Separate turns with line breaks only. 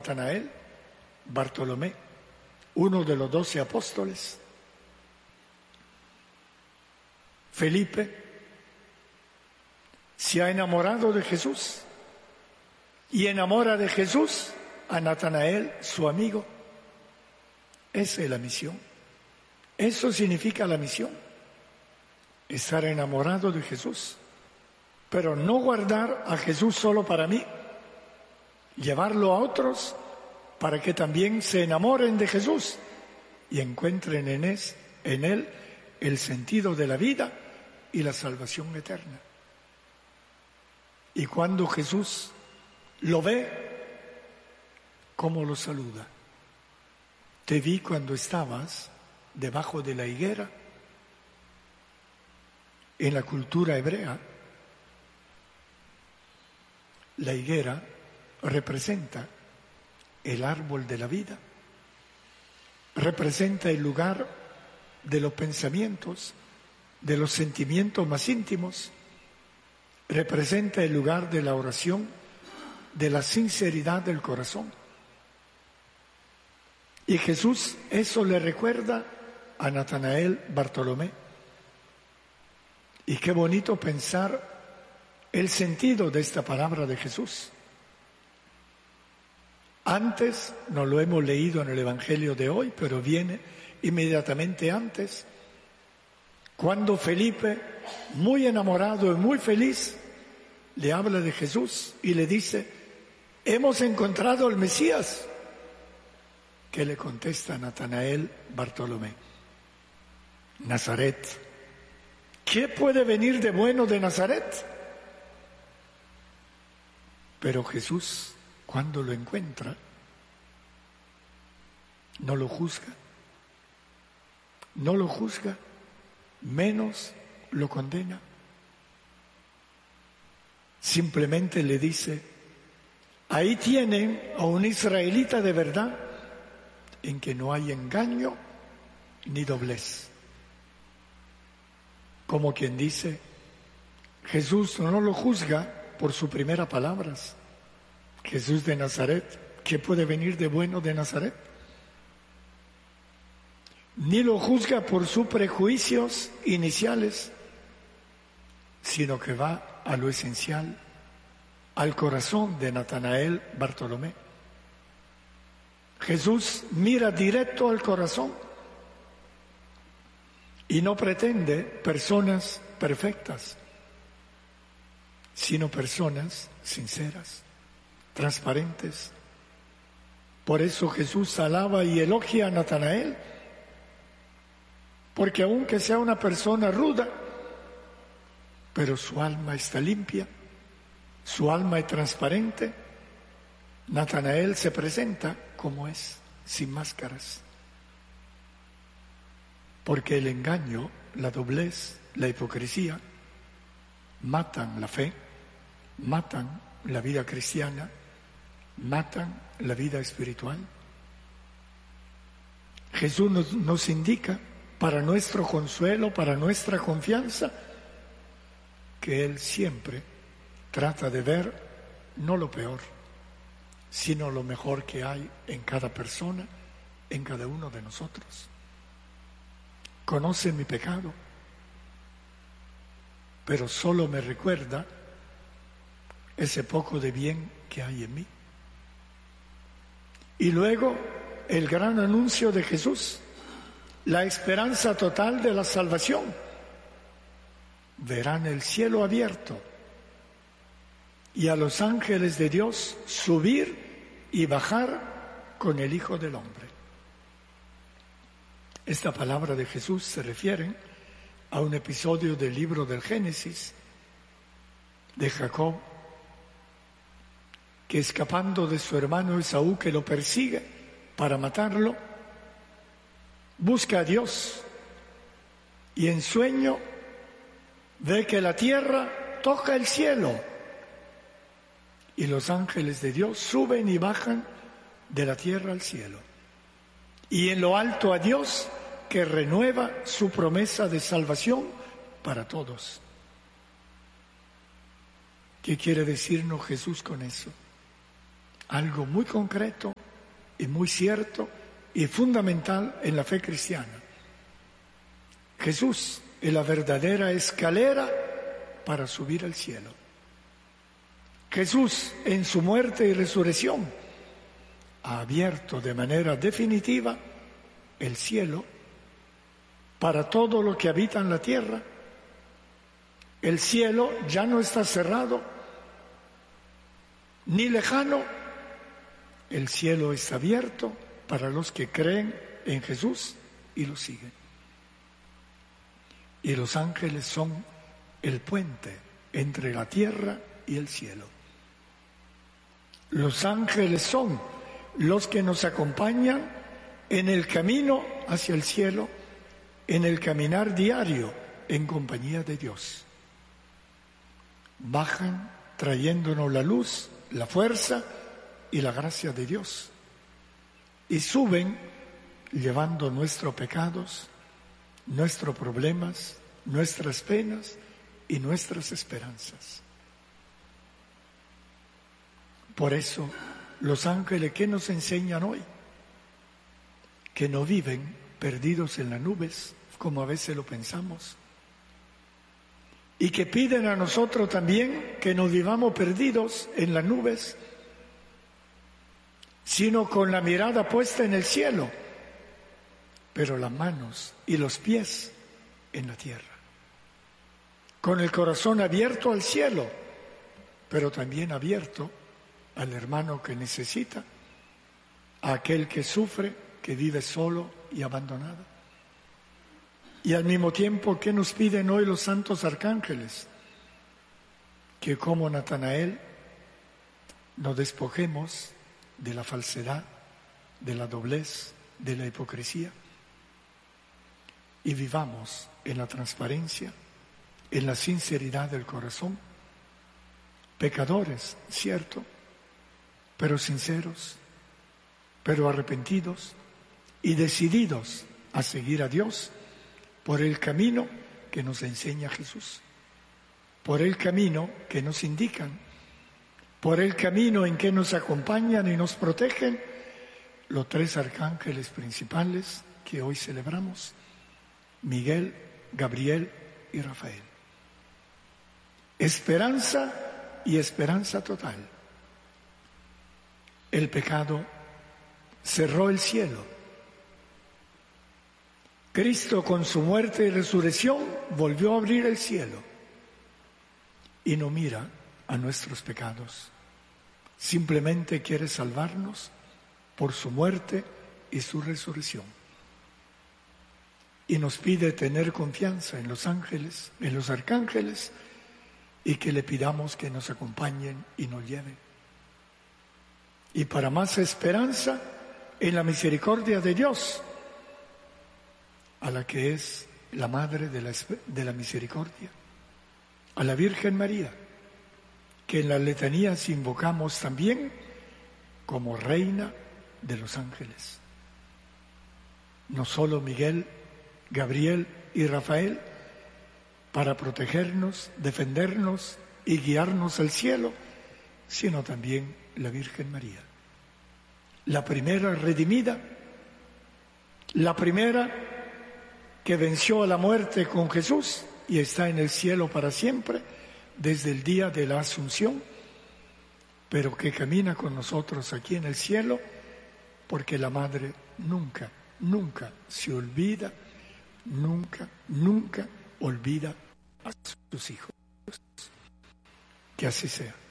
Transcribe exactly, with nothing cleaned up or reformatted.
Natanael, Bartolomé, uno de los doce apóstoles, Felipe, se ha enamorado de Jesús y enamora de Jesús a Natanael, su amigo. Esa es la misión. Eso significa la misión. Estar enamorado de Jesús. Pero no guardar a Jesús solo para mí. Llevarlo a otros para que también se enamoren de Jesús y encuentren en él, en él el sentido de la vida y la salvación eterna. Y cuando Jesús lo ve, ¿cómo lo saluda? Te vi cuando estabas debajo de la higuera. En la cultura hebrea, la higuera representa el árbol de la vida, representa el lugar de los pensamientos, de los sentimientos más íntimos, representa el lugar de la oración, de la sinceridad del corazón. Y Jesús eso le recuerda a Natanael Bartolomé. Y qué bonito pensar el sentido de esta palabra de Jesús. Antes, no lo hemos leído en el Evangelio de hoy, pero viene inmediatamente antes, cuando Felipe, muy enamorado y muy feliz, le habla de Jesús y le dice, hemos encontrado al Mesías. ¿Qué le contesta Natanael Bartolomé? Nazaret. ¿Qué puede venir de bueno de Nazaret? Pero Jesús, cuando lo encuentra, no lo juzga, no lo juzga, menos lo condena. Simplemente le dice, ahí tienen a un israelita de verdad, en que no hay engaño ni doblez. Como quien dice, Jesús no lo juzga por sus primeras palabras. Jesús de Nazaret, ¿qué puede venir de bueno de Nazaret? Ni lo juzga por sus prejuicios iniciales, sino que va a lo esencial, al corazón de Natanael Bartolomé. Jesús mira directo al corazón y no pretende personas perfectas, sino personas sinceras, transparentes. Por eso Jesús alaba y elogia a Natanael, porque aunque sea una persona ruda, pero su alma está limpia, su alma es transparente, Natanael se presenta como es, sin máscaras. Porque el engaño, la doblez, la hipocresía, matan la fe, matan la vida cristiana, matan la vida espiritual. Jesús nos, nos indica, para nuestro consuelo, para nuestra confianza, que Él siempre trata de ver no lo peor, sino lo mejor que hay en cada persona, en cada uno de nosotros. Conoce mi pecado, pero solo me recuerda ese poco de bien que hay en mí. Y luego el gran anuncio de Jesús, la esperanza total de la salvación. Verán el cielo abierto y a los ángeles de Dios subir y bajar con el Hijo del Hombre. Esta palabra de Jesús se refiere a un episodio del libro del Génesis de Jacob, que escapando de su hermano Esaú, que lo persigue para matarlo, busca a Dios y en sueño ve que la tierra toca el cielo y los ángeles de Dios suben y bajan de la tierra al cielo. Y en lo alto a Dios, que renueva su promesa de salvación para todos. ¿Qué quiere decirnos Jesús con eso? algo muy concreto y muy cierto y fundamental en la fe cristiana. Jesús es la verdadera escalera para subir al cielo. Jesús, en su muerte y resurrección, ha abierto de manera definitiva el cielo para todo lo que habita en la tierra. El cielo ya no está cerrado ni lejano. El cielo está abierto para los que creen en Jesús y lo siguen. Y los ángeles son el puente entre la tierra y el cielo. Los ángeles son los que nos acompañan en el camino hacia el cielo, en el caminar diario en compañía de Dios. Bajan trayéndonos la luz, la fuerza y la gracia de Dios. Y suben llevando nuestros pecados, nuestros problemas, nuestras penas y nuestras esperanzas. Por eso, los ángeles, ¿qué nos enseñan hoy? Que no viven perdidos en las nubes, como a veces lo pensamos. Y que piden a nosotros también que no vivamos perdidos en las nubes, sino con la mirada puesta en el cielo, pero las manos y los pies en la tierra. Con el corazón abierto al cielo, pero también abierto al hermano que necesita, a aquel que sufre, que vive solo y abandonado. Y al mismo tiempo, ¿qué nos piden hoy los santos arcángeles? Que como Natanael nos despojemos de la falsedad, de la doblez, de la hipocresía y vivamos en la transparencia, en la sinceridad del corazón, pecadores, cierto, pero sinceros, pero arrepentidos y decididos a seguir a Dios por el camino que nos enseña Jesús, por el camino que nos indican, por el camino en que nos acompañan y nos protegen los tres arcángeles principales que hoy celebramos, Miguel, Gabriel y Rafael. Esperanza y esperanza total. El pecado cerró el cielo. Cristo con su muerte y resurrección volvió a abrir el cielo y no mira a nuestros pecados. Simplemente quiere salvarnos por su muerte y su resurrección. Y nos pide tener confianza en los ángeles, en los arcángeles, y que le pidamos que nos acompañen y nos lleven. Y para más esperanza, en la misericordia de Dios, a la que es la Madre de la, de la Misericordia, a la Virgen María, que en las letanías invocamos también como Reina de los Ángeles. No solo Miguel, Gabriel y Rafael, para protegernos, defendernos y guiarnos al cielo, sino también la Virgen María. La primera redimida, la primera que venció a la muerte con Jesús y está en el cielo para siempre, desde el día de la Asunción, pero que camina con nosotros aquí en el cielo, porque la Madre nunca, nunca se olvida, nunca, nunca olvida a sus hijos. Que así sea.